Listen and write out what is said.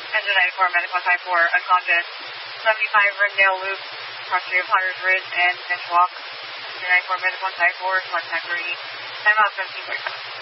Engine 94, Medic 154, unconscious. 75 Rimdale Loop, proximity of Potter's Ridge and Finch Walk. Engine 94, Medic 154, select time 30. Time out 17:45.